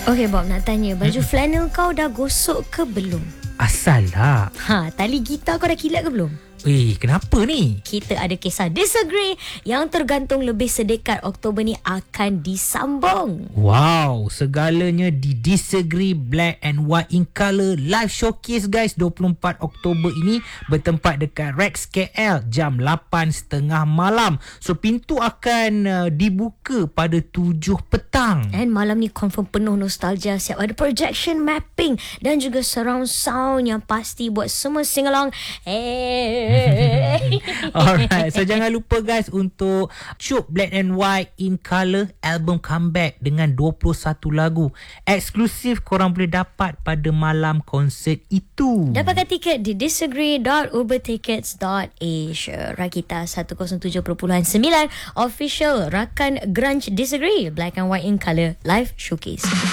Okay Bob, nak tanya, baju flannel kau dah gosok ke belum? Asal lah. Tali gitar kau dah kilat ke belum? Kenapa ni? Kita ada kisah disagree yang tergantung lebih sedekat Oktober ni akan disambung. Wow, segalanya di Disagree Black and White in Colour live showcase guys 24 Oktober ini bertempat dekat Rex KL jam 8.30 malam. So pintu akan dibuka pada 7 petang. And malam ni confirm penuh nostalgia. Siap ada projection mapping dan juga surround sound yang pasti buat semua sing along. Alright, so jangan lupa guys untuk cuk Black and White in Colour album comeback dengan 21 lagu eksklusif korang boleh dapat pada malam konsert itu. Dapatkan tiket di disagree.ubertickets.asia. Rakita 107.9 official rakan Grunge Disagree Black and White in Colour live showcase.